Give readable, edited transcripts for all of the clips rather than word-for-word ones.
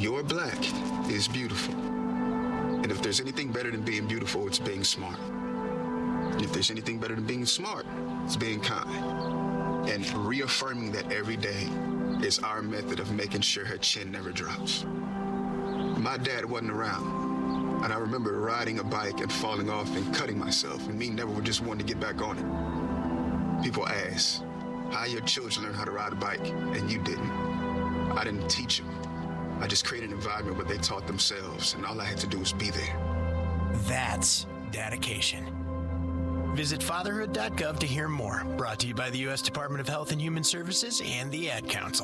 Your black is beautiful. And if there's anything better than being beautiful, it's being smart. And if there's anything better than being smart, it's being kind. And reaffirming that every day is our method of making sure her chin never drops. My dad wasn't around, and I remember riding a bike and falling off and cutting myself, and me never just wanting to get back on it. People ask, how your children learn how to ride a bike, and you didn't. I didn't teach them. I just created an environment where they taught themselves, and all I had to do was be there. That's dedication. Visit fatherhood.gov to hear more. Brought to you by the U.S. Department of Health and Human Services and the Ad Council.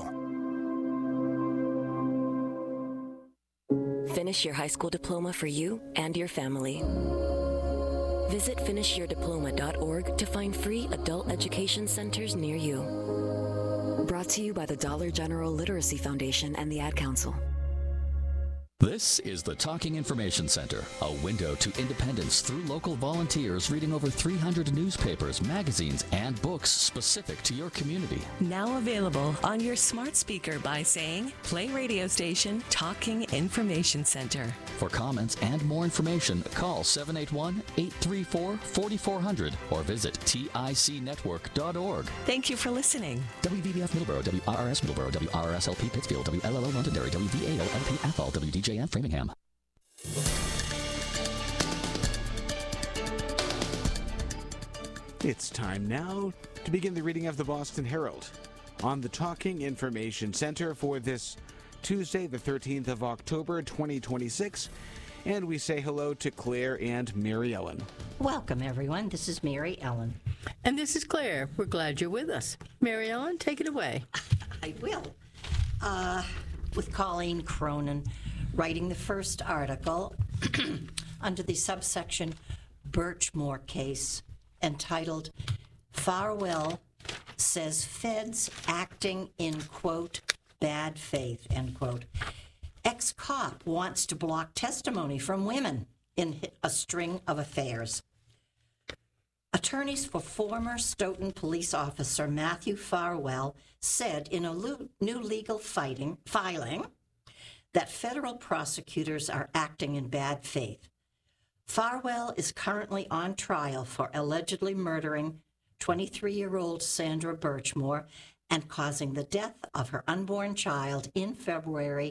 Finish your high school diploma for you and your family. Visit finishyourdiploma.org to find free adult education centers near you. Brought to you by the Dollar General Literacy Foundation and the Ad Council. This is the Talking Information Center, a window to independence through local volunteers reading over 300 newspapers, magazines, and books specific to your community. Now available on your smart speaker by saying, play radio station Talking Information Center. For comments and more information, call 781-834-4400 or visit ticnetwork.org. Thank you for listening. WVBF Middleborough, WRRS Middleborough, WRRSLP Pittsfield, WLLO Londonderry, WVAO-LP Athol, WDJN Framingham. It's time now to begin the reading of the Boston Herald on the Talking Information Center for this Tuesday, the 13th of October, 2026. And we say hello to Claire and Mary Ellen. Welcome, everyone. This is Mary Ellen. And this is Claire. We're glad you're with us. Mary Ellen, take it away. I will. With Colleen Cronin writing the first article under the subsection Birchmore case entitled Farwell says feds acting in, quote, bad faith, end quote. Ex-cop wants to block testimony from women in a string of affairs. Attorneys for former Stoughton police officer Matthew Farwell said in a new legal filing that federal prosecutors are acting in bad faith. Farwell is currently on trial for allegedly murdering 23-year-old Sandra Birchmore and causing the death of her unborn child in February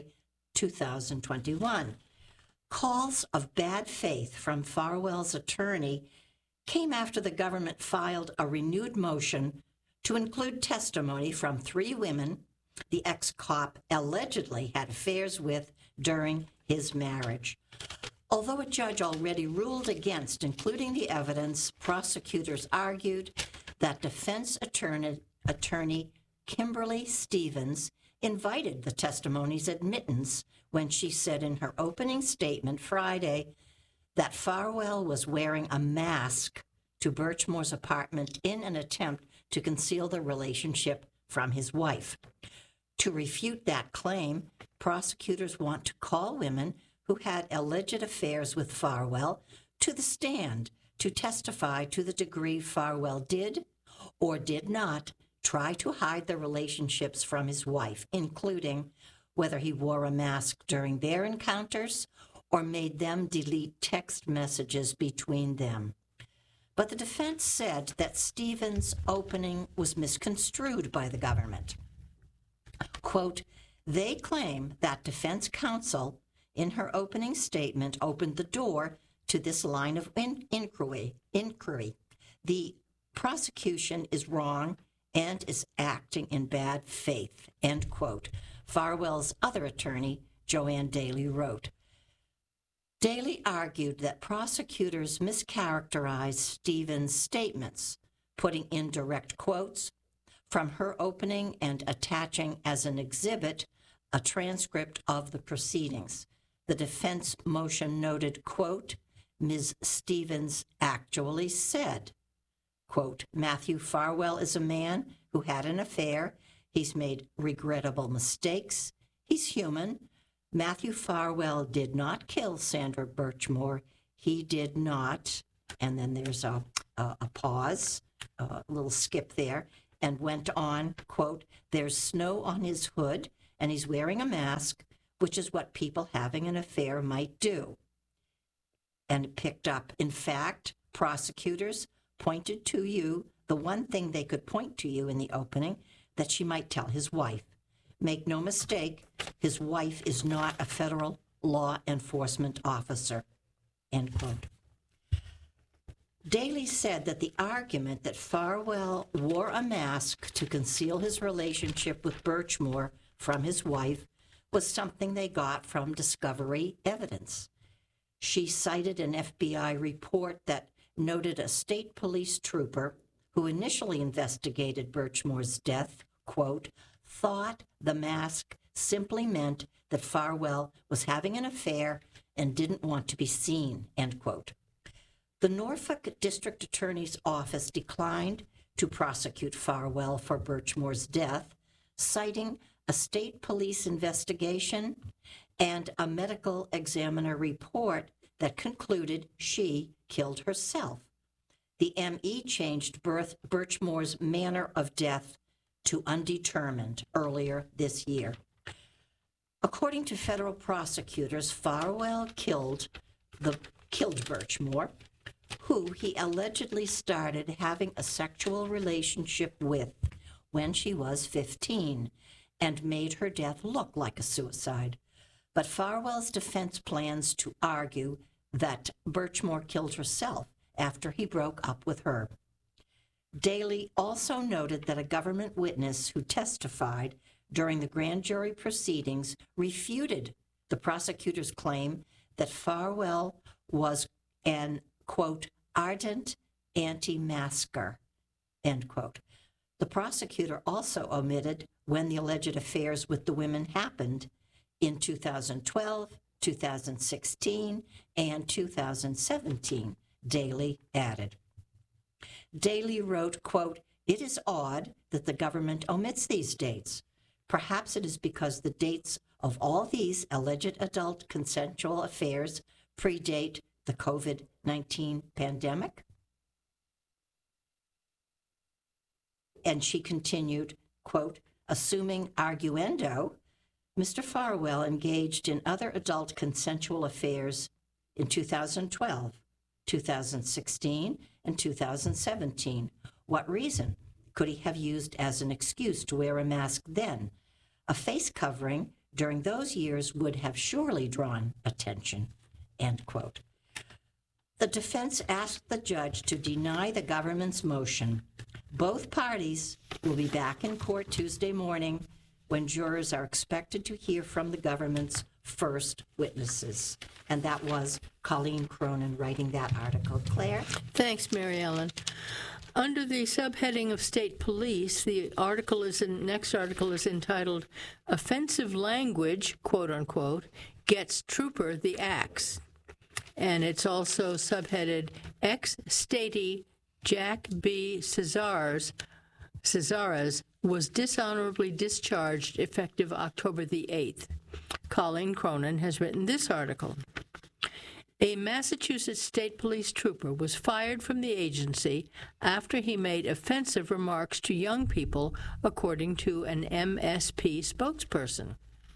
2021. Calls of bad faith from Farwell's attorney came after the government filed a renewed motion to include testimony from 3 women the ex-cop allegedly had affairs with during his marriage. Although a judge already ruled against including the evidence, prosecutors argued that defense attorney Kimberly Stevens invited the testimony's admittance when she said in her opening statement Friday that Farwell was wearing a mask to Birchmore's apartment in an attempt to conceal the relationship from his wife. To refute that claim, prosecutors want to call women who had alleged affairs with Farwell to the stand to testify to the degree Farwell did or did not try to hide the relationships from his wife, including whether he wore a mask during their encounters or made them delete text messages between them. But the defense said that Stevens' opening was misconstrued by the government. Quote, they claim that defense counsel in her opening statement opened the door to this line of inquiry. The prosecution is wrong and is acting in bad faith, end quote. Farwell's other attorney, Joanne Daly, wrote. Daly argued that prosecutors mischaracterized Stevens' statements, putting indirect quotes from her opening and attaching as an exhibit a transcript of the proceedings. The defense motion noted, quote, Ms. Stevens actually said, quote, Matthew Farwell is a man who had an affair. He's made regrettable mistakes. He's human. Matthew Farwell did not kill Sandra Birchmore. He did not. And then there's a pause, a little skip there, and went on, quote, there's snow on his hood, and he's wearing a mask. which is what people having an affair might do. And it picked up. In fact, prosecutors pointed to you, the one thing they could point to you in the opening, that she might tell his wife. Make no mistake, his wife is not a federal law enforcement officer, end quote. Daley said that the argument that Farwell wore a mask to conceal his relationship with Birchmore from his wife was something they got from discovery evidence. She cited an FBI report that noted a state police trooper who initially investigated Birchmore's death, quote, thought the mask simply meant that Farwell was having an affair and didn't want to be seen, end quote. The Norfolk District Attorney's Office declined to prosecute Farwell for Birchmore's death, citing a state police investigation and a medical examiner report that concluded she killed herself. The ME changed Birchmore's manner of death to undetermined earlier this year. According to federal prosecutors, Farwell killed Birchmore, who he allegedly started having a sexual relationship with when she was 15, and made her death look like a suicide. But Farwell's defense plans to argue that Birchmore killed herself after he broke up with her. Daley also noted that a government witness who testified during the grand jury proceedings refuted the prosecutor's claim that Farwell was an, quote, ardent anti-masker, end quote. The prosecutor also omitted when the alleged affairs with the women happened in 2012, 2016, and 2017, Daley added. Daley wrote, quote, it is odd that the government omits these dates. Perhaps it is because the dates of all these alleged adult consensual affairs predate the COVID-19 pandemic. And she continued, quote, assuming arguendo, Mr. Farwell engaged in other adult consensual affairs in 2012, 2016, and 2017. What reason could he have used as an excuse to wear a mask then? A face covering during those years would have surely drawn attention, end quote. The defense asked the judge to deny the government's motion. Both parties will be back in court Tuesday morning when jurors are expected to hear from the government's first witnesses. And that was Colleen Cronin writing that article. Claire? Thanks, Mary Ellen. Under the subheading of state police, the next article is entitled Offensive Language, quote unquote, Gets Trooper the Axe. And it's also subheaded Ex-Statey Jack B. Cesares was dishonorably discharged effective October the 8th. Colleen Cronin has written this article. A Massachusetts State Police trooper was fired from the agency after he made offensive remarks to young people, according to an MSP spokesperson.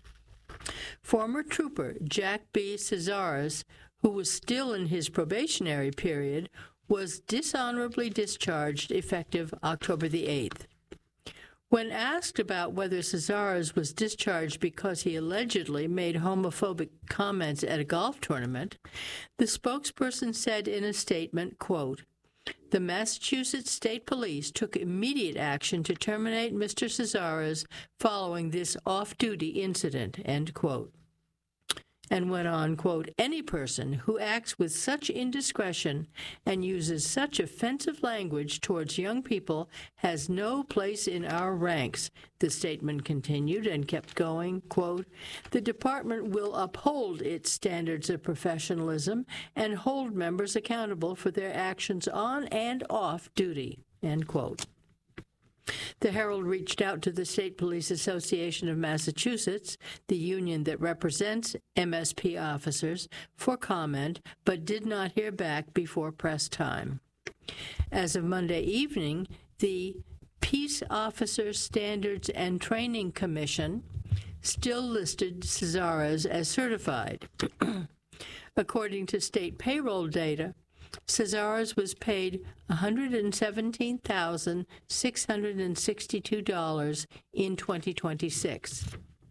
Former trooper Jack B. Cesares, who was still in his probationary period, was dishonorably discharged effective October the 8th. When asked about whether Cesares was discharged because he allegedly made homophobic comments at a golf tournament, the spokesperson said in a statement, quote, the Massachusetts State Police took immediate action to terminate Mr. Cesares following this off-duty incident, end quote. And went on, quote, any person who acts with such indiscretion and uses such offensive language towards young people has no place in our ranks, the statement continued and kept going, quote, the department will uphold its standards of professionalism and hold members accountable for their actions on and off duty, end quote. The Herald reached out to the State Police Association of Massachusetts, the union that represents MSP officers, for comment, but did not hear back before press time. As of Monday evening, the Peace Officers Standards and Training Commission, still listed Cesares as certified. According to state payroll data, Cesares was paid $117,662 in 2026.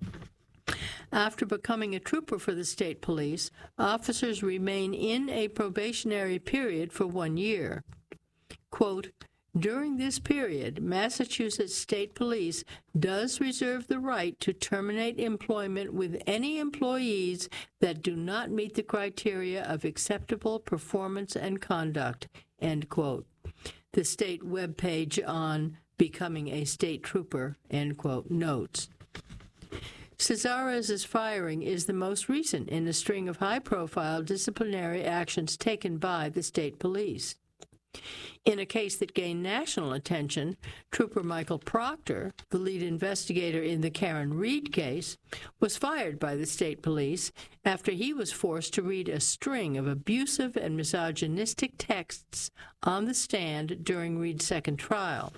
After becoming a trooper for the state police, officers remain in a probationary period for 1 year. Quote, during this period, Massachusetts State Police does reserve the right to terminate employment with any employees that do not meet the criteria of acceptable performance and conduct, end quote. The state webpage on becoming a state trooper, end quote, notes. Cesares' firing is the most recent in a string of high-profile disciplinary actions taken by the state police. In a case that gained national attention, Trooper Michael Proctor, the lead investigator in the Karen Reed case, was fired by the state police after he was forced to read a string of abusive and misogynistic texts on the stand during Reed's second trial.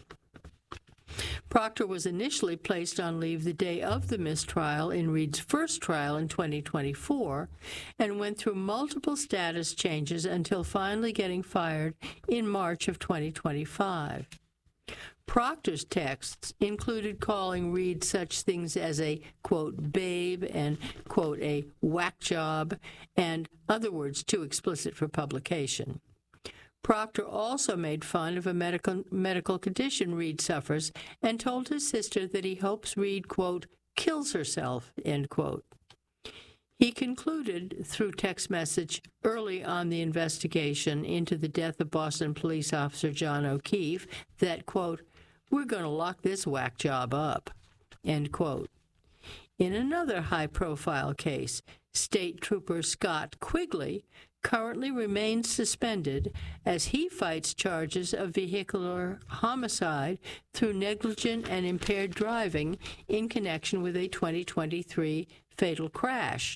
Proctor was initially placed on leave the day of the mistrial in Reed's first trial in 2024 and went through multiple status changes until finally getting fired in March of 2025. Proctor's texts included calling Reed such things as a, quote, babe and, quote, a whack job, and other words too explicit for publication. Proctor also made fun of a medical condition Reed suffers and told his sister that he hopes Reed, quote, kills herself, end quote. He concluded through text message early on the investigation into the death of Boston police officer John O'Keefe that, quote, we're going to lock this whack job up, end quote. In another high-profile case, State Trooper Scott Quigley currently remains suspended as he fights charges of vehicular homicide through negligent and impaired driving in connection with a 2023 fatal crash.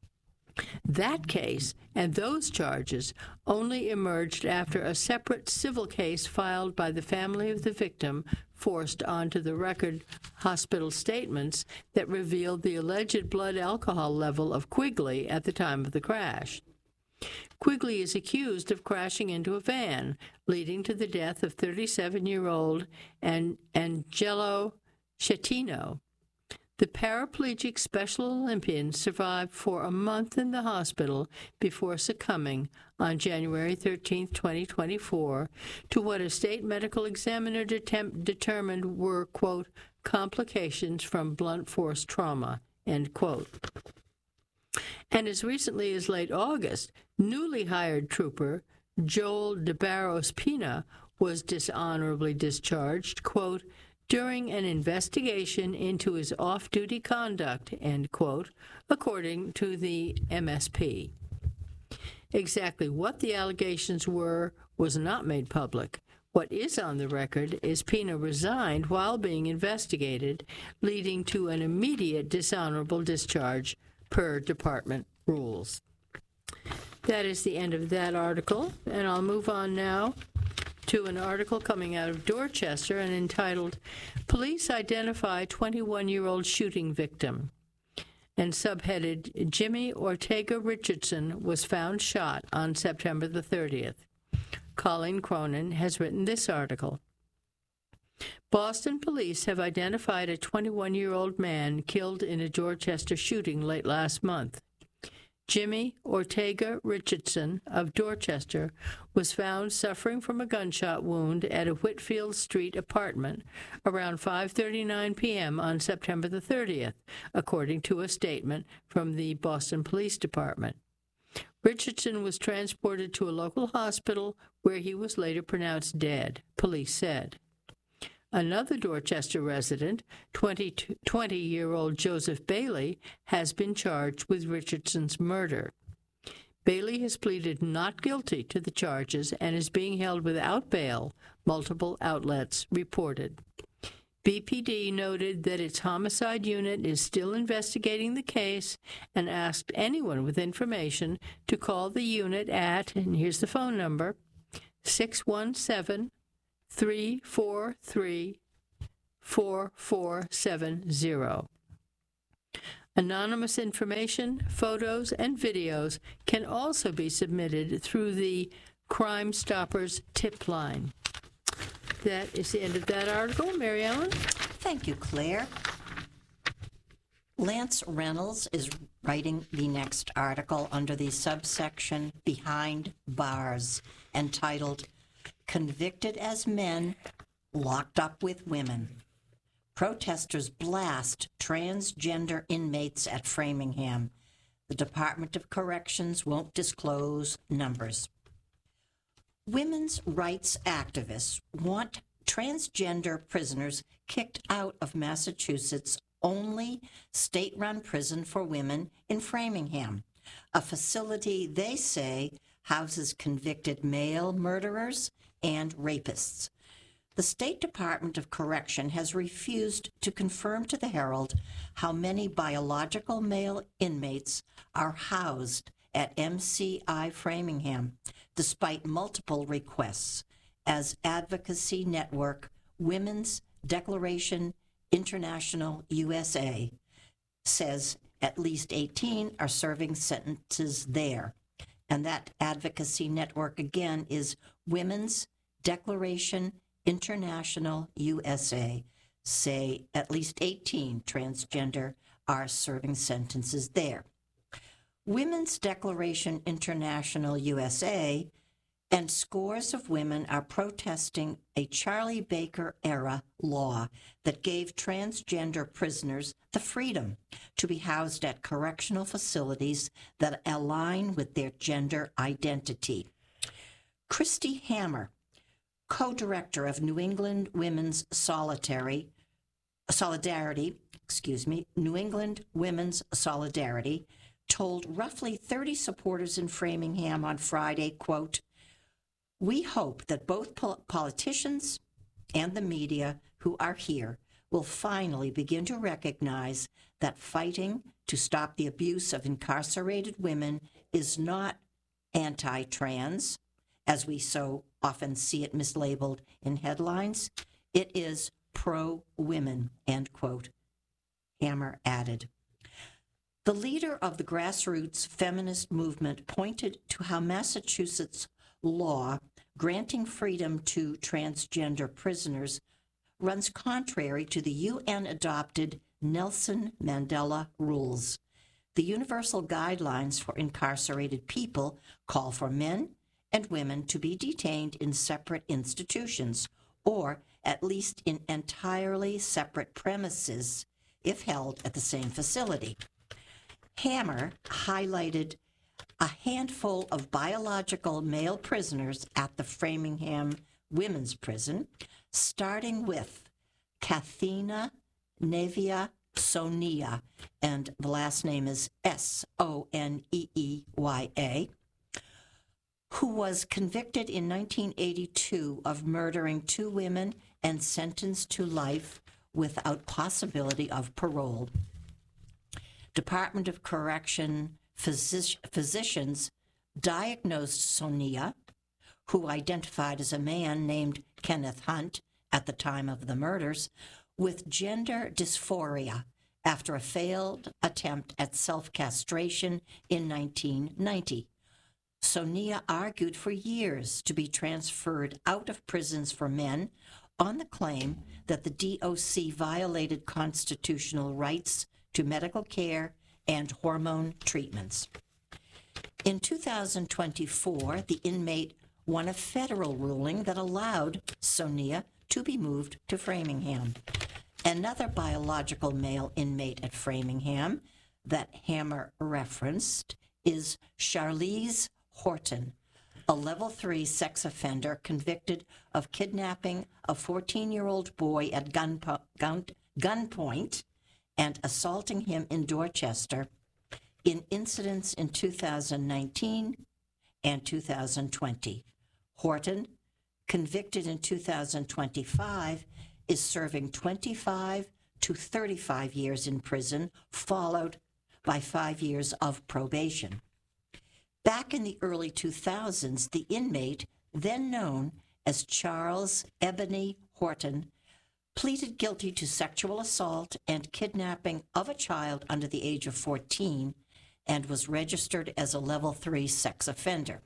That case and those charges only emerged after a separate civil case filed by the family of the victim forced onto the record hospital statements that revealed the alleged blood alcohol level of Quigley at the time of the crash. Quigley is accused of crashing into a van, leading to the death of 37-year-old Angelo Schettino. The paraplegic Special Olympian survived for a month in the hospital before succumbing on January 13, 2024, to what a state medical examiner determined were, quote, complications from blunt force trauma, end quote. And as recently as late August, newly hired trooper Joel DeBarros Pina was dishonorably discharged, quote, during an investigation into his off-duty conduct, end quote, according to the MSP. Exactly what the allegations were was not made public. What is on the record is Pina resigned while being investigated, leading to an immediate dishonorable discharge per department rules. That is the end of that article, and I'll move on now to an article coming out of Dorchester and entitled, Police Identify 21-Year-Old Shooting Victim, and subheaded, Jimmy Ortega Richardson was found shot on September the 30th. Colleen Cronin has written this article. Boston police have identified a 21-year-old man killed in a Dorchester shooting late last month. Jimmy Ortega Richardson of Dorchester was found suffering from a gunshot wound at a Whitfield Street apartment around 5:39 p.m. on September the 30th, according to a statement from the Boston Police Department. Richardson was transported to a local hospital where he was later pronounced dead, police said. Another Dorchester resident, 20-year-old Joseph Bailey, has been charged with Richardson's murder. Bailey has pleaded not guilty to the charges and is being held without bail, multiple outlets reported. BPD noted that its homicide unit is still investigating the case and asked anyone with information to call the unit at, and here's the phone number, 617-343-4470. Anonymous information, photos, and videos can also be submitted through the Crime Stoppers tip line. That is the end of that article. Mary Ellen? Thank you, Claire. Lance Reynolds is writing the next article under the subsection Behind Bars, entitled Convicted as Men, Locked Up with Women. Protesters blast transgender inmates at Framingham. The Department of Corrections won't disclose numbers. Women's rights activists want transgender prisoners kicked out of Massachusetts' only state-run prison for women in Framingham, a facility they say houses convicted male murderers and rapists. The State Department of Correction has refused to confirm to the Herald how many biological male inmates are housed at MCI Framingham, despite multiple requests, as advocacy network Women's Declaration International USA says at least 18 are serving sentences there. And that advocacy network again is Women's Declaration International USA. Say at least 18 transgender are serving sentences there. Women's Declaration International USA and scores of women are protesting a Charlie Baker-era law that gave transgender prisoners the freedom to be housed at correctional facilities that align with their gender identity. Christy Hammer, co-director of New England Women's New England Women's Solidarity, told roughly 30 supporters in Framingham on Friday, quote, "We hope that both politicians and the media who are here will finally begin to recognize that fighting to stop the abuse of incarcerated women is not anti-trans, as we so often see it mislabeled in headlines. It is pro-women," end quote. Hammer added. The leader of the grassroots feminist movement pointed to how Massachusetts law granting freedom to transgender prisoners runs contrary to the UN-adopted Nelson Mandela rules. The Universal Guidelines for Incarcerated People call for men and women to be detained in separate institutions, or at least in entirely separate premises if held at the same facility. Hammer highlighted a handful of biological male prisoners at the Framingham Women's Prison, starting with Kathina Nevia Sonia, and the last name is Soneeya, who was convicted in 1982 of murdering 2 women and sentenced to life without possibility of parole. Department of Correction physicians diagnosed Sonia, who identified as a man named Kenneth Hunt at the time of the murders, with gender dysphoria after a failed attempt at self-castration in 1990. Sonia argued for years to be transferred out of prisons for men on the claim that the DOC violated constitutional rights to medical care and hormone treatments. In 2024, the inmate won a federal ruling that allowed Sonia to be moved to Framingham. Another biological male inmate at Framingham that Hammer referenced is Charlize Horton, a level 3 sex offender convicted of kidnapping a 14-year-old boy at gunpoint and assaulting him in Dorchester in incidents in 2019 and 2020. Horton, convicted in 2025, is serving 25 to 35 years in prison, followed by 5 years of probation. Back in the early 2000s, the inmate, then known as Charles Ebony Horton, pleaded guilty to sexual assault and kidnapping of a child under the age of 14 and was registered as a level 3 sex offender.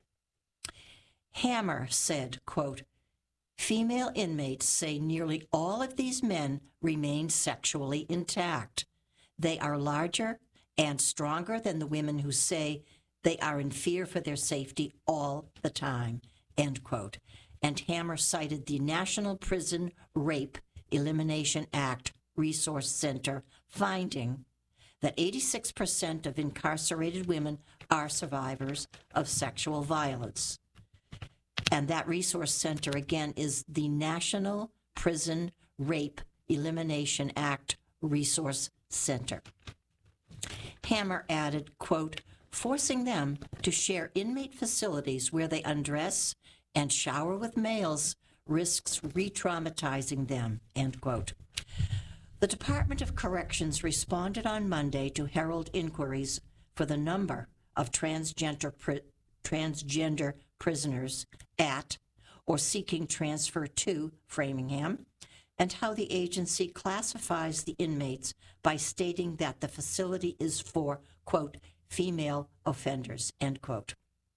Hammer said, quote, "Female inmates say nearly all of these men remain sexually intact. They are larger and stronger than the women who say they are in fear for their safety all the time," end quote. And Hammer cited the National Prison Rape Elimination Act Resource Center finding that 86% of incarcerated women are survivors of sexual violence. And that resource center, again, is the National Prison Rape Elimination Act Resource Center. Hammer added, quote, "Forcing them to share inmate facilities where they undress and shower with males risks re-traumatizing them," end quote. The Department of Corrections responded on Monday to Herald inquiries for the number of transgender prisoners at or seeking transfer to Framingham, and how the agency classifies the inmates by stating that the facility is for, quote, "female offenders," end quote.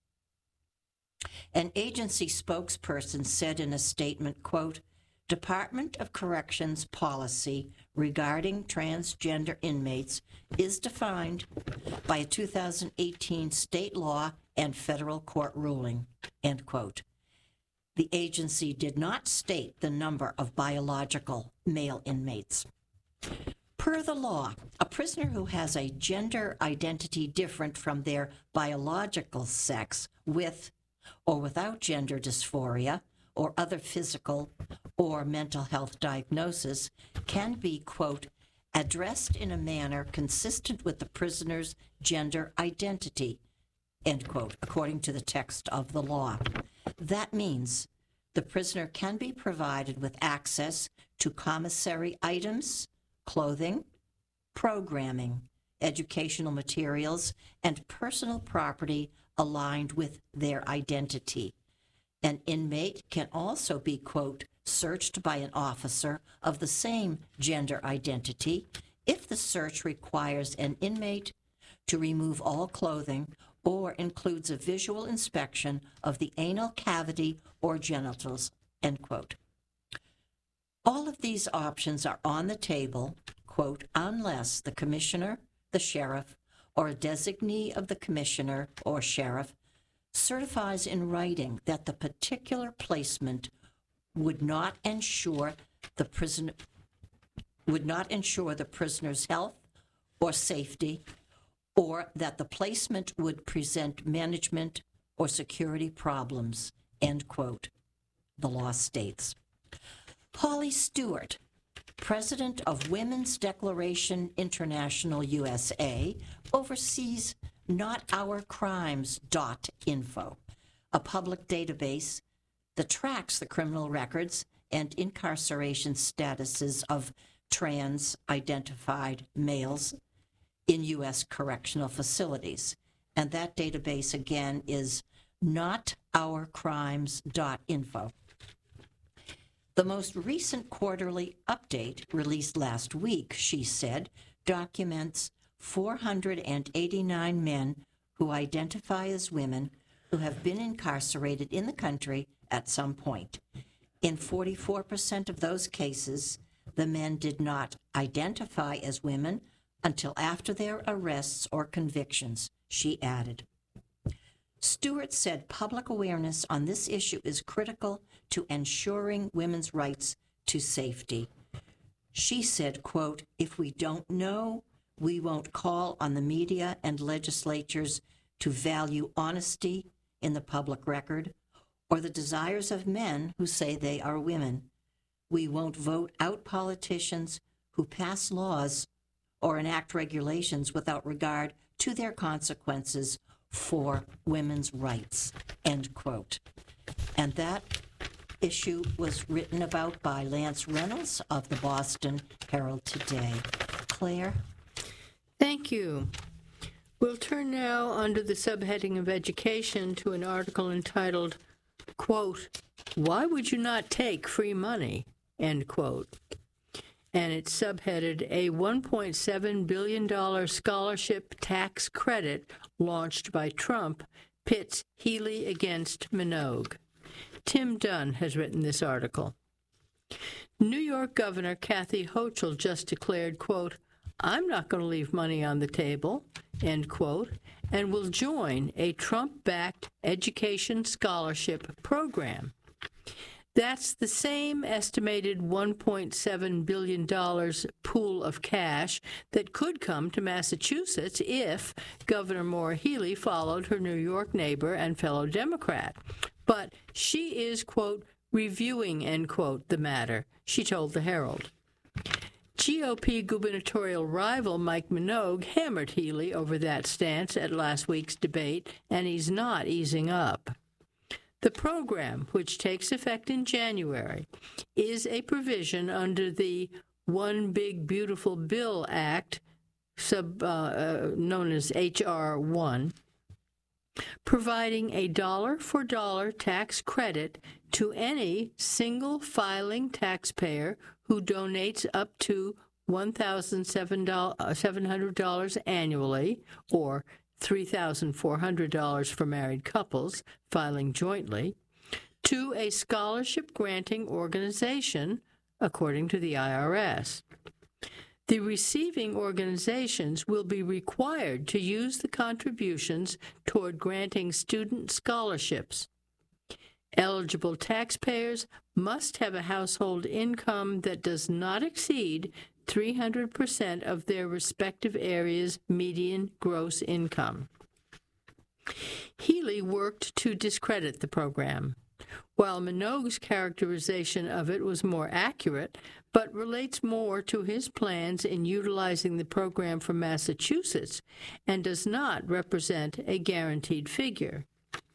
An agency spokesperson said in a statement, quote, "Department of Corrections policy regarding transgender inmates is defined by a 2018 state law and federal court ruling," end quote. The agency did not state the number of biological male inmates. Per the law, a prisoner who has a gender identity different from their biological sex with or without gender dysphoria or other physical or mental health diagnosis can be, quote, "addressed in a manner consistent with the prisoner's gender identity," end quote, according to the text of the law. That means the prisoner can be provided with access to commissary items, clothing, programming, educational materials, and personal property aligned with their identity. An inmate can also be, quote, "searched by an officer of the same gender identity if the search requires an inmate to remove all clothing or includes a visual inspection of the anal cavity or genitals," end quote. All of these options are on the table, quote, "unless the commissioner, the sheriff, or a designee of the commissioner or sheriff certifies in writing that the particular placement would not ensure the prisoner's health or safety, or that the placement would present management or security problems," end quote, the law states. Holly Stewart, president of Women's Declaration International USA, oversees NotOurCrimes.info, a public database that tracks the criminal records and incarceration statuses of trans-identified males in U.S. correctional facilities. And that database, again, is NotOurCrimes.info. The most recent quarterly update, released last week, she said, documents 489 men who identify as women who have been incarcerated in the country at some point. In 44% of those cases, the men did not identify as women until after their arrests or convictions, she added. Stewart said public awareness on this issue is critical to ensuring women's rights to safety. She said, quote, "If we don't know, we won't call on the media and legislatures to value honesty in the public record or the desires of men who say they are women. We won't vote out politicians who pass laws or enact regulations without regard to their consequences for women's rights," end quote. And that issue was written about by Lance Reynolds of the Boston Herald today. Claire? Thank you. We'll turn now under the subheading of education to an article entitled, quote, "Why would you not take free money?" end quote. And it's subheaded, a $1.7 billion scholarship tax credit launched by Trump pits Healey against Minogue. Tim Dunn has written this article. New York Governor Kathy Hochul just declared, quote, I'm not going to leave money on the table, end quote, and will join a Trump-backed education scholarship program. That's the same estimated $1.7 billion pool of cash that could come to Massachusetts if Governor Maura Healey followed her New York neighbor and fellow Democrat. But she is, quote, reviewing, end quote, the matter, she told the Herald. GOP gubernatorial rival Mike Minogue hammered Healey over that stance at last week's debate, and he's not easing up. The program, which takes effect in January, is a provision under the One Big Beautiful Bill Act, known as H.R. 1, providing a dollar-for-dollar tax credit to any single-filing taxpayer who donates up to $1,700 annually, or $3,400 for married couples filing jointly, to a scholarship-granting organization, according to the IRS. The receiving organizations will be required to use the contributions toward granting student scholarships. Eligible taxpayers must have a household income that does not exceed 300% of their respective area's median gross income. Healey worked to discredit the program, while Minogue's characterization of it was more accurate, but relates more to his plans in utilizing the program for Massachusetts and does not represent a guaranteed figure.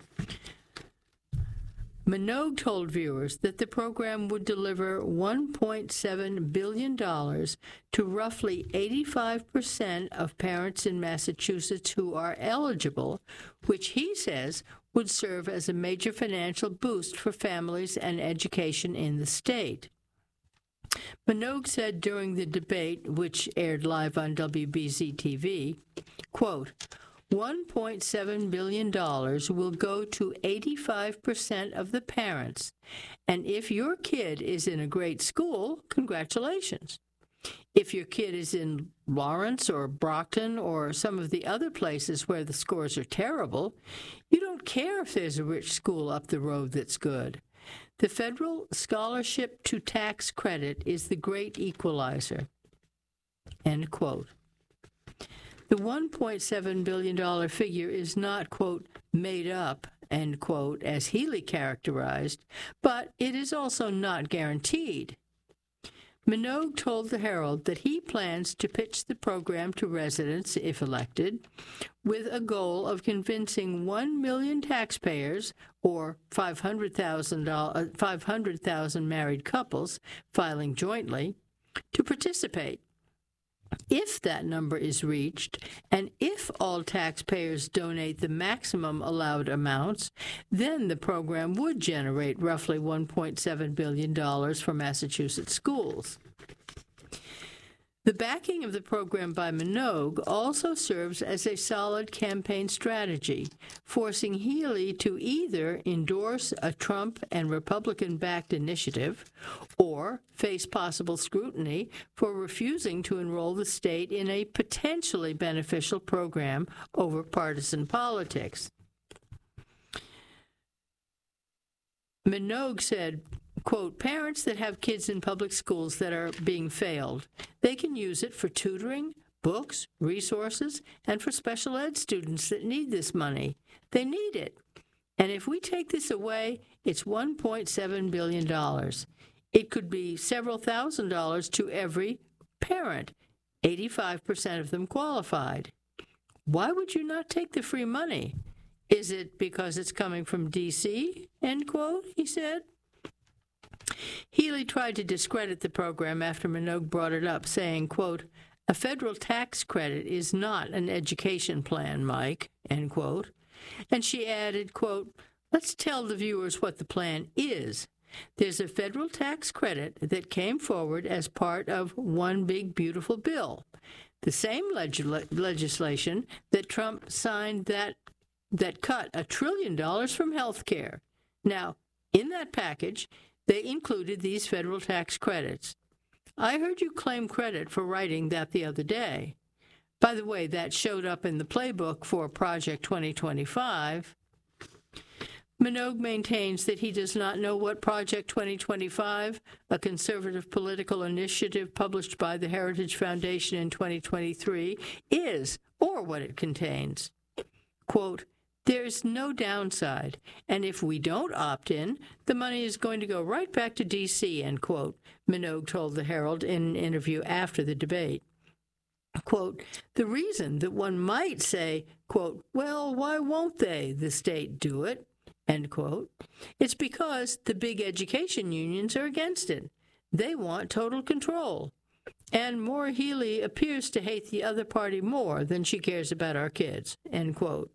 Minogue told viewers that the program would deliver $1.7 billion to roughly 85% of parents in Massachusetts who are eligible, which he says would serve as a major financial boost for families and education in the state. Minogue said during the debate, which aired live on WBZ-TV, quote, $1.7 billion will go to 85% of the parents, and if your kid is in a great school, congratulations. If your kid is in Lawrence or Brockton or some of the other places where the scores are terrible, you don't care if there's a rich school up the road that's good. The federal scholarship to tax credit is the great equalizer, end quote. The $1.7 billion figure is not, quote, made up, end quote, as Healey characterized, but it is also not guaranteed. Minogue told the Herald that he plans to pitch the program to residents, if elected, with a goal of convincing 1 million taxpayers, or 500,000 married couples filing jointly, to participate. If that number is reached, and if all taxpayers donate the maximum allowed amounts, then the program would generate roughly $1.7 billion for Massachusetts schools. The backing of the program by Minogue also serves as a solid campaign strategy, forcing Healey to either endorse a Trump and Republican-backed initiative or face possible scrutiny for refusing to enroll the state in a potentially beneficial program over partisan politics. Minogue said, quote, parents that have kids in public schools that are being failed, they can use it for tutoring, books, resources, and for special ed students that need this money. They need it. And if we take this away, it's $1.7 billion. It could be several $1,000s to every parent, 85% of them qualified. Why would you not take the free money? Is it because it's coming from D.C., end quote, he said. Healey tried to discredit the program after Minogue brought it up, saying, quote, a federal tax credit is not an education plan, Mike, end quote. And she added, quote, let's tell the viewers what the plan is. there's a federal tax credit that came forward as part of One Big Beautiful Bill, the same legislation that Trump signed that cut $1 trillion from health care. Now, in that package, they included these federal tax credits. I heard you claim credit for writing that the other day. By the way, that showed up in the playbook for Project 2025. Minogue maintains that he does not know what Project 2025, a conservative political initiative published by the Heritage Foundation in 2023, is or what it contains. Quote, "There's no downside, and if we don't opt in, the money is going to go right back to D.C., end quote, Minogue told the Herald in an interview after the debate. Quote, "The reason that one might say, quote, well, why won't they, the state, do it, end quote, it's because the big education unions are against it. They want total control. And Maura Healey appears to hate the other party more than she cares about our kids," end quote.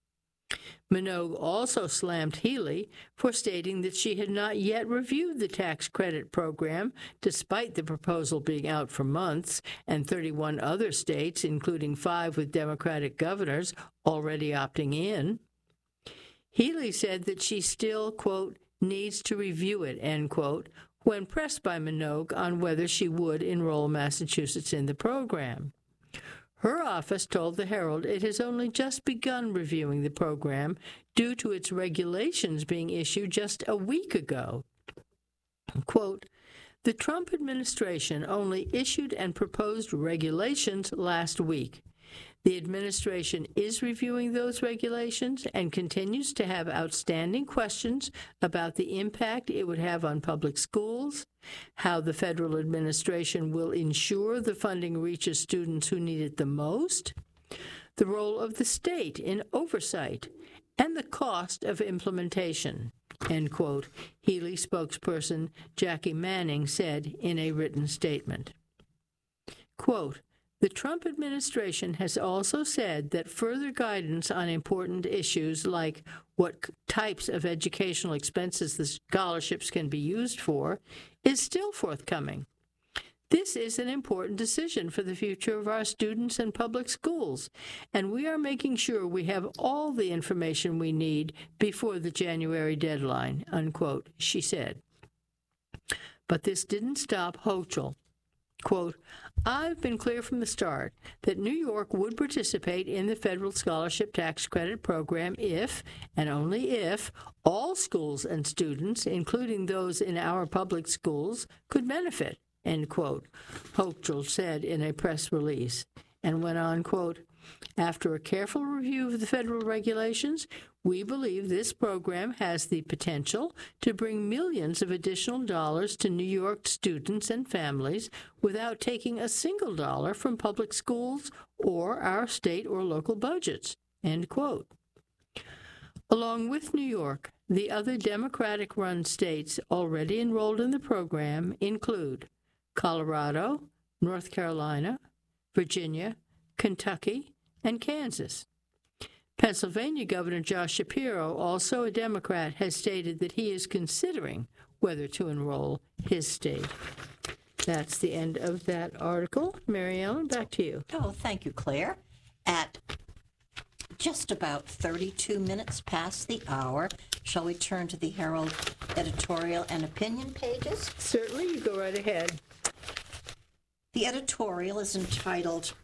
Minogue also slammed Healey for stating that she had not yet reviewed the tax credit program, despite the proposal being out for months, and 31 other states, including 5 with Democratic governors, already opting in. Healey said that she still, quote, needs to review it, end quote, when pressed by Minogue on whether she would enroll Massachusetts in the program. Her office told the Herald it has only just begun reviewing the program due to its regulations being issued just a week ago. Quote, "The Trump administration only issued and proposed regulations last week. The administration is reviewing those regulations and continues to have outstanding questions about the impact it would have on public schools, how the federal administration will ensure the funding reaches students who need it the most, the role of the state in oversight, and the cost of implementation," end quote, Healey spokesperson Jackie Manning said in a written statement. Quote, "The Trump administration has also said that further guidance on important issues like what types of educational expenses the scholarships can be used for is still forthcoming. This is an important decision for the future of our students and public schools, and we are making sure we have all the information we need before the January deadline," unquote, she said. But this didn't stop Hochul. Quote, "I've been clear from the start that New York would participate in the federal scholarship tax credit program if, and only if, all schools and students, including those in our public schools, could benefit," end quote, Hochul said in a press release, and went on, quote, "After a careful review of the federal regulations, we believe this program has the potential to bring millions of additional dollars to New York students and families without taking a single dollar from public schools or our state or local budgets," end quote. Along with New York, the other Democratic-run states already enrolled in the program include Colorado, North Carolina, Virginia, Kentucky, and Kansas. Pennsylvania Governor Josh Shapiro, also a Democrat, has stated that he is considering whether to enroll his state. That's the end of that article. Mary Ellen, back to you. Oh, thank you, Claire. At just about 32 minutes past the hour, shall we turn to the Herald editorial and opinion pages? Certainly, you go right ahead. The editorial is entitled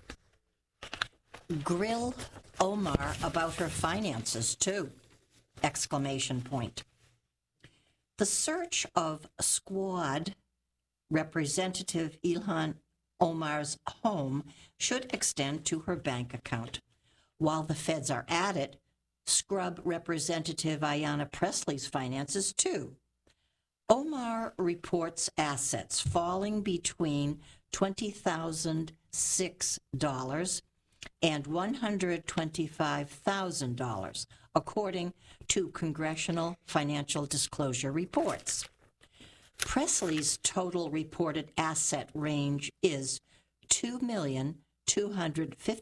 "Grill Omar About Her Finances, Too!" Exclamation point. The search of Squad Representative Ilhan Omar's home should extend to her bank account. While the feds are at it, scrub Representative Ayanna Pressley's finances, too. Omar reports assets falling between $20,006 and $125,000, according to Congressional Financial Disclosure reports. Presley's total reported asset range is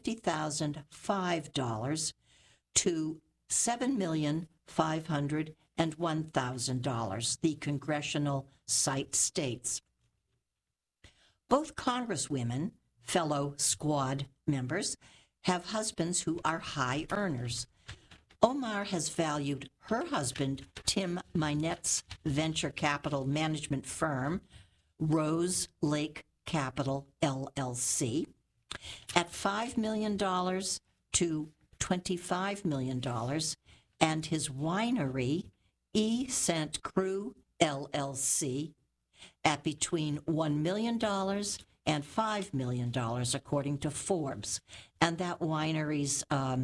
$2,250,005 to $7,500,000 and $1,000, the congressional site states. Both congresswomen, fellow squad members, have husbands who are high earners. Omar has valued her husband, Tim Minette's venture capital management firm, Rose Lake Capital, LLC, at $5 million to $25 million, and his winery, E-Cent Crew, LLC, at between $1 million and $5 million, according to Forbes. And that winery's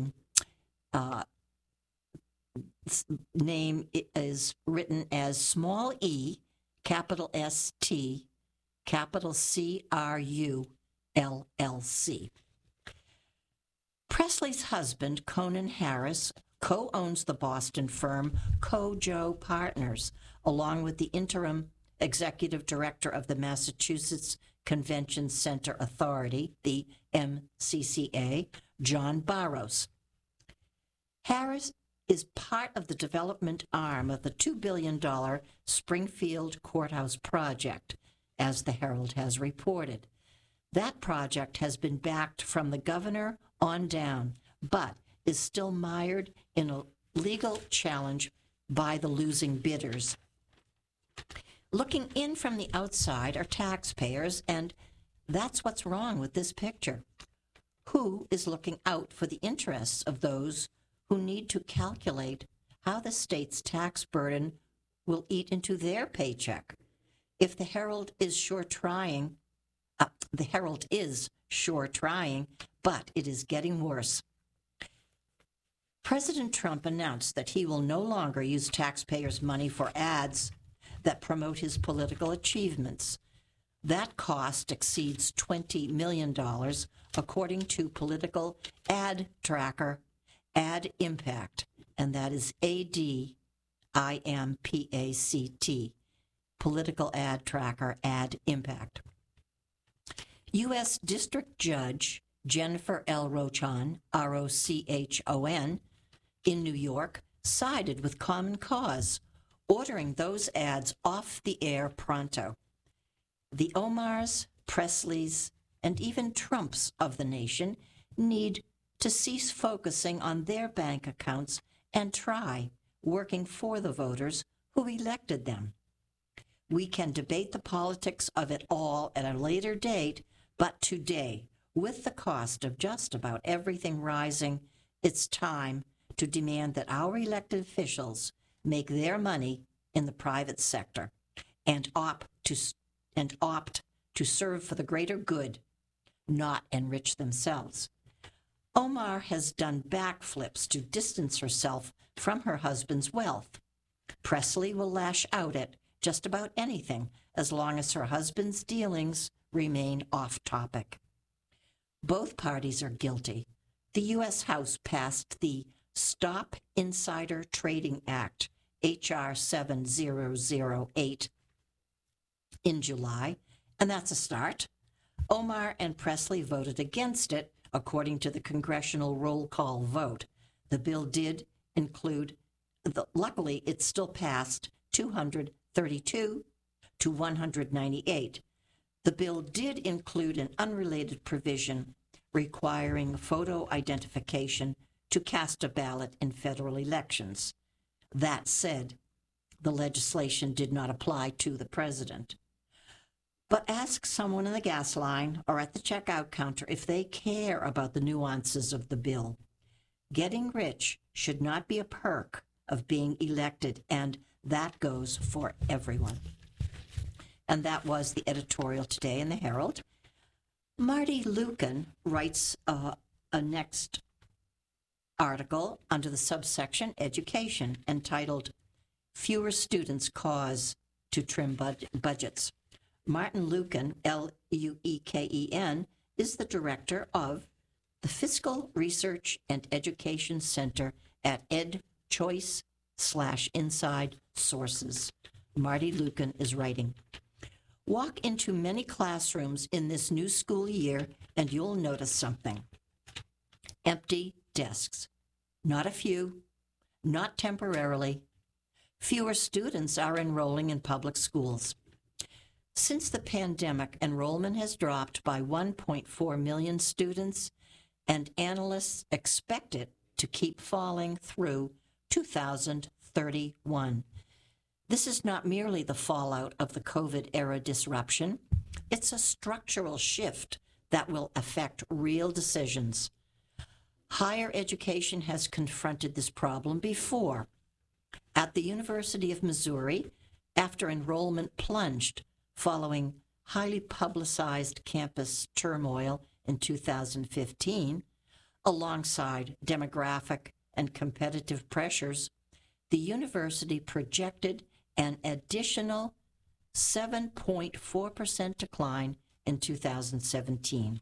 name is written as small e, capital S-T, capital C-R-U, LLC. Presley's husband, Conan Harris, co-owns the Boston firm Kojo Partners, along with the interim executive director of the Massachusetts Convention Center Authority, the MCCA, John Barros. Harris is part of the development arm of the $2 billion Springfield Courthouse project, as the Herald has reported. That project has been backed from the governor on down, but is still mired in a legal challenge by the losing bidders. Looking in from the outside are taxpayers, and that's what's wrong with this picture. Who is looking out for the interests of those who need to calculate how the state's tax burden will eat into their paycheck? If the Herald is sure trying, but it is getting worse. President Trump announced that he will no longer use taxpayers' money for ads that promote his political achievements. That cost exceeds $20 million, according to political ad tracker Ad Impact, and that is ADIMPACT, political ad tracker Ad Impact. U.S. District Judge Jennifer L. Rochon, R-O-C-H-O-N, in New York, sided with Common Cause, ordering those ads off the air pronto. The Omars, Presleys, and even Trumps of the nation need to cease focusing on their bank accounts and try working for the voters who elected them. We can debate the politics of it all at a later date, but today, with the cost of just about everything rising, it's time to demand that our elected officials make their money in the private sector and opt to serve for the greater good, not enrich themselves. Omar has done backflips to distance herself from her husband's wealth. Presley will lash out at just about anything as long as her husband's dealings remain off topic. Both parties are guilty. The U.S. House passed the Stop Insider Trading Act, H.R. 7008, in July, and that's a start. Omar and Presley voted against it, according to the congressional roll call vote. The bill did include, luckily it still passed 232 to 198. The bill did include an unrelated provision requiring photo identification to cast a ballot in federal elections. That said, the legislation did not apply to the president. But ask someone in the gas line or at the checkout counter if they care about the nuances of the bill. Getting rich should not be a perk of being elected, and that goes for everyone. And that was the editorial today in the Herald. Marty Lucan writes a next article under the subsection Education, entitled Fewer Students Cause to Trim Budgets. Martin Lucan, L-U-E-K-E-N, is the director of the Fiscal Research and Education Center at EdChoice/Inside Sources. Marty Lucan is writing, walk into many classrooms in this new school year and you'll notice something. Empty desks. Not a few, not temporarily, Fewer students are enrolling in public schools. Since the pandemic, enrollment has dropped by 1.4 million students, and analysts expect it to keep falling through 2031. This is not merely the fallout of the COVID-era disruption. It's a structural shift that will affect real decisions. Higher education has confronted this problem before. At the University of Missouri, after enrollment plunged following highly publicized campus turmoil in 2015, alongside demographic and competitive pressures, the university projected an additional 7.4% decline in 2017.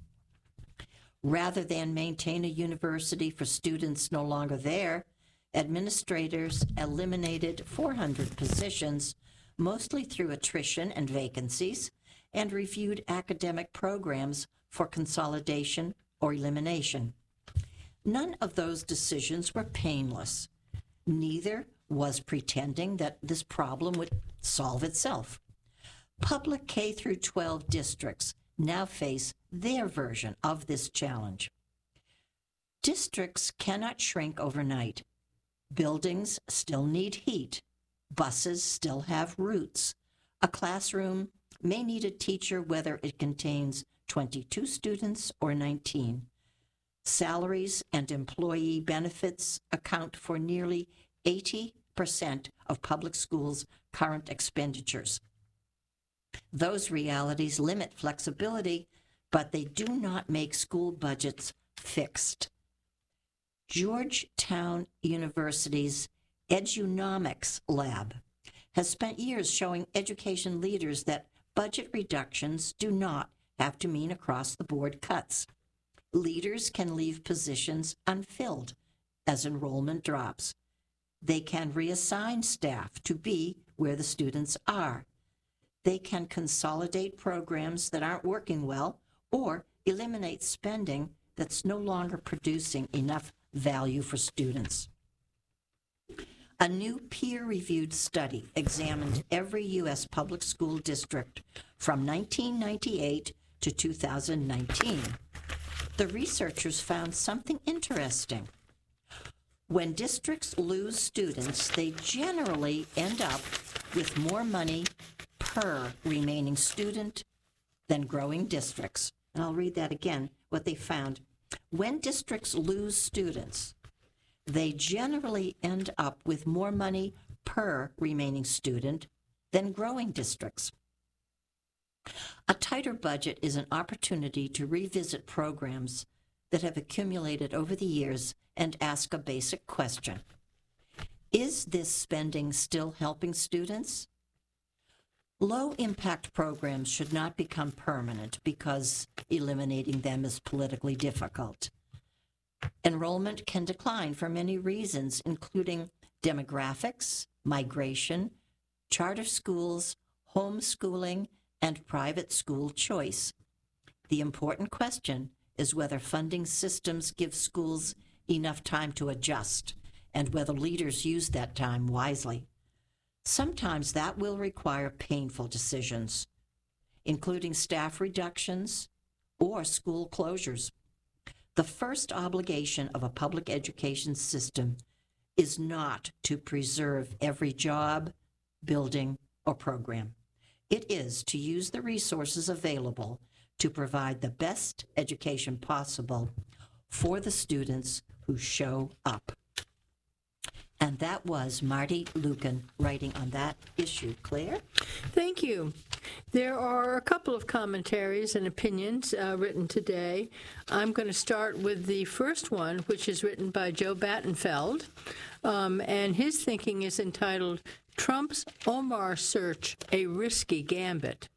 Rather than maintain a university for students no longer there, administrators eliminated 400 positions, mostly through attrition and vacancies, and reviewed academic programs for consolidation or elimination. None of those decisions were painless. Neither was pretending that this problem would solve itself. Public K-12 districts now face their version of this challenge. Districts cannot shrink overnight. Buildings still need heat. Buses still have routes. A classroom may need a teacher whether it contains 22 students or 19. Salaries and employee benefits account for nearly 80% of public schools' current expenditures. Those realities limit flexibility, but they do not make school budgets fixed. Georgetown University's Edunomics Lab has spent years showing education leaders that budget reductions do not have to mean across-the-board cuts. Leaders can leave positions unfilled as enrollment drops. They can reassign staff to be where the students are. They can consolidate programs that aren't working well or eliminate spending that's no longer producing enough value for students. A new peer-reviewed study examined every U.S. public school district from 1998 to 2019. The researchers found something interesting. When districts lose students, they generally end up with more money per remaining student than growing districts. And I'll read that again, what they found. When districts lose students, they generally end up with more money per remaining student than growing districts. A tighter budget is an opportunity to revisit programs that have accumulated over the years and ask a basic question. Is this spending still helping students? Low-impact programs should not become permanent because eliminating them is politically difficult. Enrollment can decline for many reasons, including demographics, migration, charter schools, homeschooling, and private school choice. The important question is whether funding systems give schools enough time to adjust and whether leaders use that time wisely. Sometimes that will require painful decisions, including staff reductions or school closures. The first obligation of a public education system is not to preserve every job, building, or program. It is to use the resources available to provide the best education possible for the students who show up. And that was Marty Lucan writing on that issue. Claire? Thank you. There are a couple of commentaries and opinions written today. I'm going to start with the first one, which is written by Joe Battenfeld, and his thinking is entitled, Trump's Omar Search, a Risky Gambit.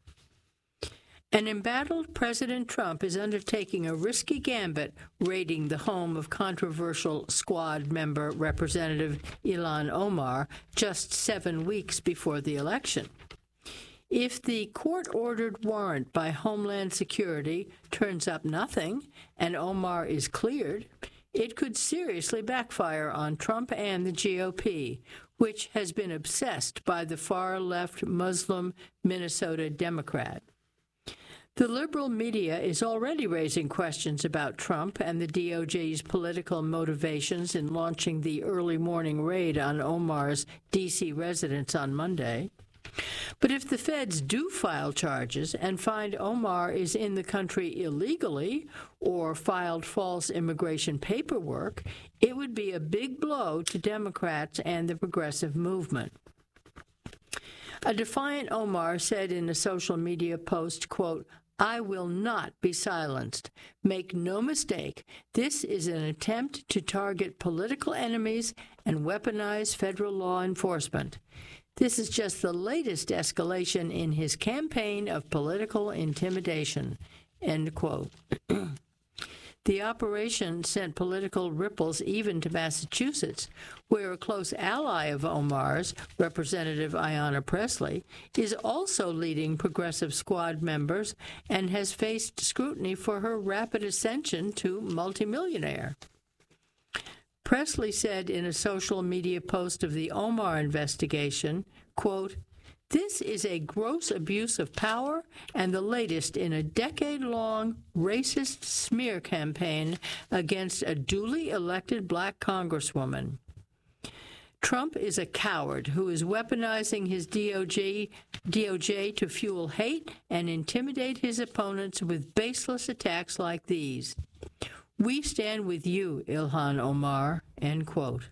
An embattled President Trump is undertaking a risky gambit raiding the home of controversial Squad member Representative Ilhan Omar just 7 weeks before the election. If the court-ordered warrant by Homeland Security turns up nothing and Omar is cleared, it could seriously backfire on Trump and the GOP, which has been obsessed by the far-left Muslim Minnesota Democrat. The liberal media is already raising questions about Trump and the DOJ's political motivations in launching the early morning raid on Omar's D.C. residence on Monday. But if the feds do file charges and find Omar is in the country illegally or filed false immigration paperwork, it would be a big blow to Democrats and the progressive movement. A defiant Omar said in a social media post, quote, "I will not be silenced. Make no mistake, this is an attempt to target political enemies and weaponize federal law enforcement. This is just the latest escalation in his campaign of political intimidation," end quote. The operation sent political ripples even to Massachusetts, where a close ally of Omar's, Representative Ayanna Pressley, is also leading progressive squad members and has faced scrutiny for her rapid ascension to multimillionaire. Pressley said in a social media post of the Omar investigation, quote, "This is a gross abuse of power and the latest in a decade-long racist smear campaign against a duly elected black congresswoman. Trump is a coward who is weaponizing his DOJ to fuel hate and intimidate his opponents with baseless attacks like these. We stand with you, Ilhan Omar," end quote.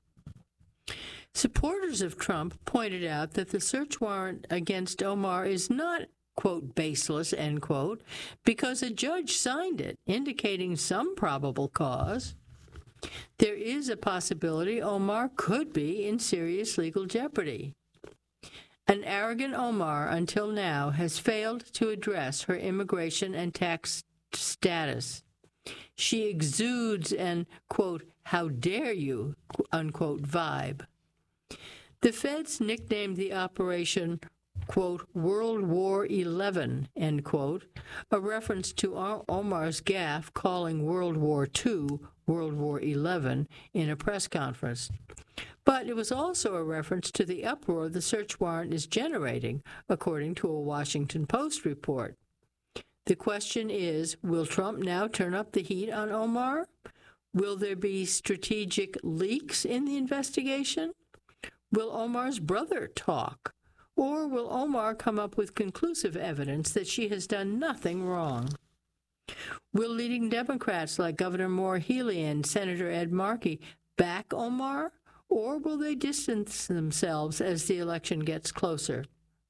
Supporters of Trump pointed out that the search warrant against Omar is not, quote, "baseless," end quote, because a judge signed it, indicating some probable cause. There is a possibility Omar could be in serious legal jeopardy. An arrogant Omar, until now, has failed to address her immigration and tax status. She exudes an, quote, "how dare you," unquote, vibe. The feds nicknamed the operation, quote, "World War XI," end quote, a reference to Omar's gaffe calling World War II World War XI in a press conference. But it was also a reference to the uproar the search warrant is generating, according to a Washington Post report. The question is, will Trump now turn up the heat on Omar? Will there be strategic leaks in the investigation? Will Omar's brother talk? Or will Omar come up with conclusive evidence that she has done nothing wrong? Will leading Democrats like Governor Maura Healey and Senator Ed Markey back Omar? Or will they distance themselves as the election gets closer?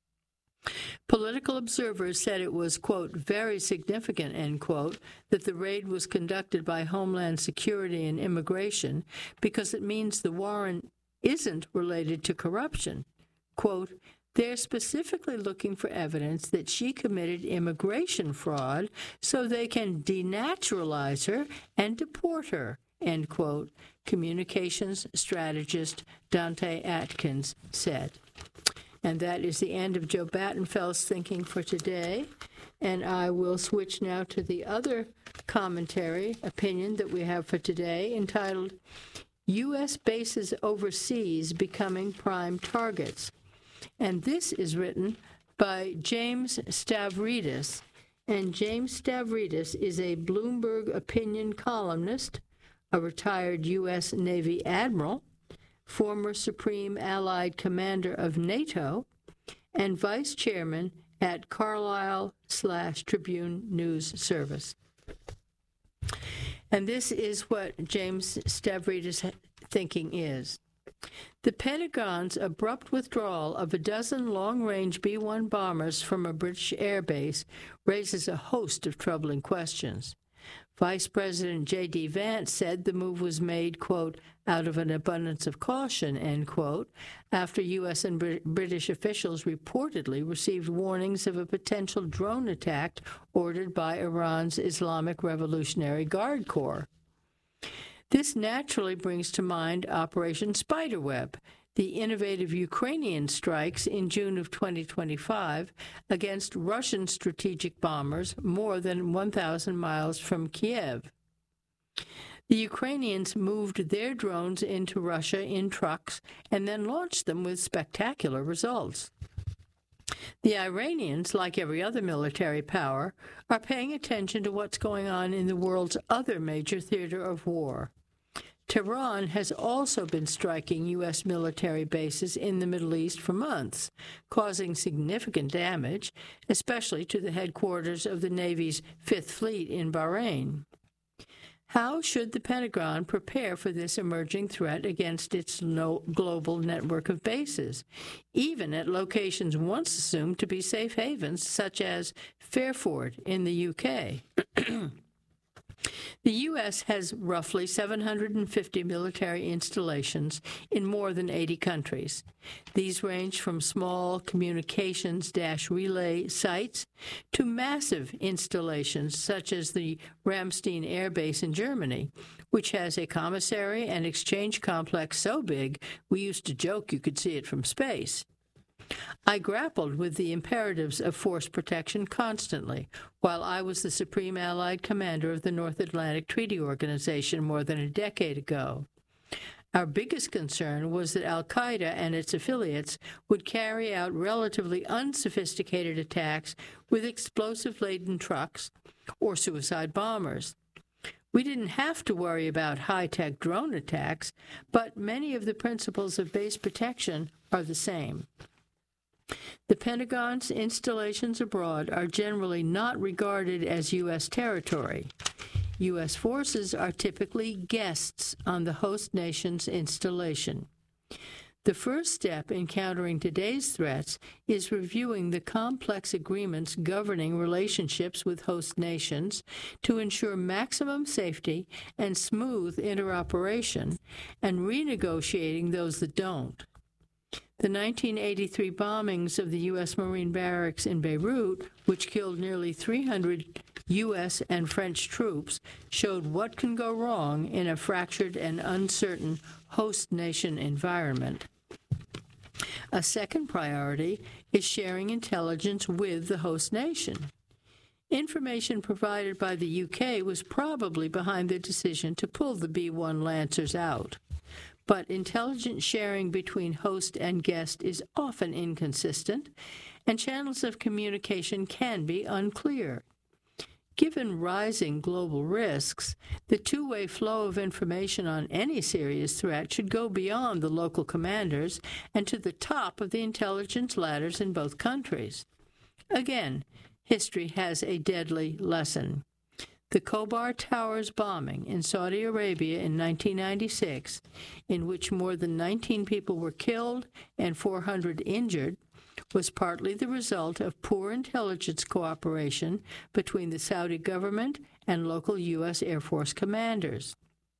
Political observers said it was, quote, "very significant," end quote, that the raid was conducted by Homeland Security and Immigration because it means the warrant isn't related to corruption. Quote, "They're specifically looking for evidence that she committed immigration fraud so they can denaturalize her and deport her," end quote, communications strategist Dante Atkins said. And that is the end of Joe Battenfeld's thinking for today. And I will switch now to the other commentary, opinion that we have for today, entitled U.S. Bases Overseas Becoming Prime Targets. And this is written by James Stavridis. And James Stavridis is a Bloomberg opinion columnist, a retired U.S. Navy admiral, former Supreme Allied Commander of NATO, and vice chairman at Carlisle/Tribune News Service. And this is what James Stavridis' thinking is. The Pentagon's abrupt withdrawal of a dozen long-range B-1 bombers from a British airbase raises a host of troubling questions. Vice President J.D. Vance said the move was made, quote, "out of an abundance of caution," end quote, after U.S. and British officials reportedly received warnings of a potential drone attack ordered by Iran's Islamic Revolutionary Guard Corps. This naturally brings to mind Operation Spiderweb, the innovative Ukrainian strikes in June of 2025 against Russian strategic bombers more than 1,000 miles from Kiev. The Ukrainians moved their drones into Russia in trucks and then launched them with spectacular results. The Iranians, like every other military power, are paying attention to what's going on in the world's other major theater of war. Tehran has also been striking U.S. military bases in the Middle East for months, causing significant damage, especially to the headquarters of the Navy's Fifth Fleet in Bahrain. How should the Pentagon prepare for this emerging threat against its global network of bases, even at locations once assumed to be safe havens, such as Fairford in the UK? The U.S. has roughly 750 military installations in more than 80 countries. These range from small communications-relay sites to massive installations such as the Ramstein Air Base in Germany, which has a commissary and exchange complex so big we used to joke you could see it from space. I grappled with the imperatives of force protection constantly while I was the Supreme Allied Commander of the North Atlantic Treaty Organization more than a decade ago. Our biggest concern was that al-Qaeda and its affiliates would carry out relatively unsophisticated attacks with explosive-laden trucks or suicide bombers. We didn't have to worry about high-tech drone attacks, but many of the principles of base protection are the same. The Pentagon's installations abroad are generally not regarded as U.S. territory. U.S. forces are typically guests on the host nation's installation. The first step in countering today's threats is reviewing the complex agreements governing relationships with host nations to ensure maximum safety and smooth interoperation, and renegotiating those that don't. The 1983 bombings of the U.S. Marine barracks in Beirut, which killed nearly 300 U.S. and French troops, showed what can go wrong in a fractured and uncertain host nation environment. A second priority is sharing intelligence with the host nation. Information provided by the UK was probably behind the decision to pull the B-1 Lancers out. But intelligence sharing between host and guest is often inconsistent, and channels of communication can be unclear. Given rising global risks, the two-way flow of information on any serious threat should go beyond the local commanders and to the top of the intelligence ladders in both countries. Again, history has a deadly lesson. The Khobar Towers bombing in Saudi Arabia in 1996, in which more than 19 people were killed and 400 injured, was partly the result of poor intelligence cooperation between the Saudi government and local U.S. Air Force commanders.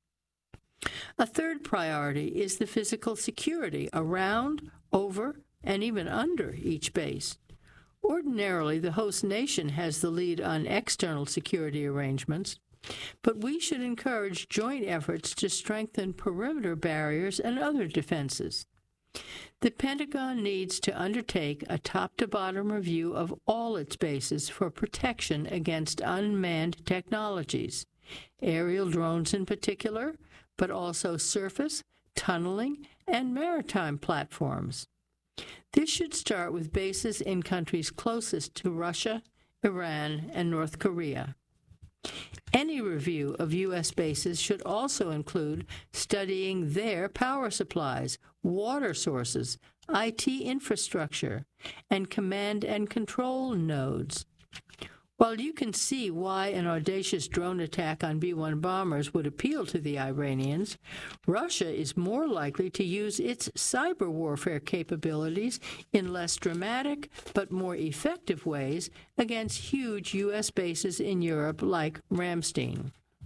A third priority is the physical security around, over, and even under each base. Ordinarily, the host nation has the lead on external security arrangements, but we should encourage joint efforts to strengthen perimeter barriers and other defenses. The Pentagon needs to undertake a top-to-bottom review of all its bases for protection against unmanned technologies, aerial drones in particular, but also surface, tunneling, and maritime platforms. This should start with bases in countries closest to Russia, Iran, and North Korea. Any review of U.S. bases should also include studying their power supplies, water sources, IT infrastructure, and command and control nodes. While you can see why an audacious drone attack on B-1 bombers would appeal to the Iranians, Russia is more likely to use its cyber warfare capabilities in less dramatic but more effective ways against huge U.S. bases in Europe like Ramstein.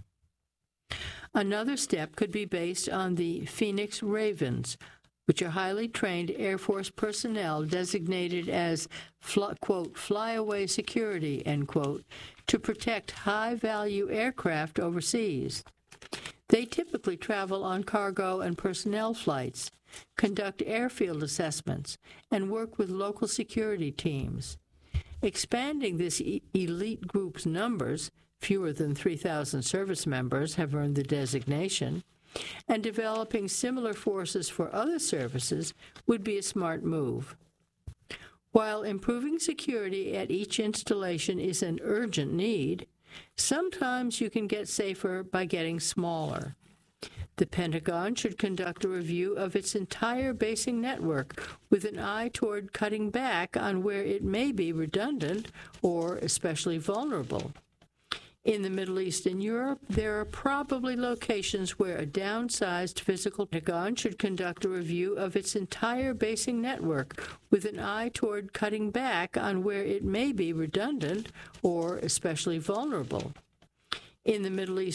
Another step could be based on the Phoenix Ravens, which are highly trained Air Force personnel designated as, quote, flyaway security, end quote, to protect high-value aircraft overseas. They typically travel on cargo and personnel flights, conduct airfield assessments, and work with local security teams. Expanding this elite group's numbers fewer than 3,000 service members have earned the designation, and developing similar forces for other services would be a smart move. While improving security at each installation is an urgent need, sometimes you can get safer by getting smaller. The Pentagon should conduct a review of its entire basing network with an eye toward cutting back on where it may be redundant or especially vulnerable. In the Middle East and Europe, there are probably locations where a downsized physical Pentagon should conduct a review of its entire basing network with an eye toward cutting back on where it may be redundant or especially vulnerable. In the Middle East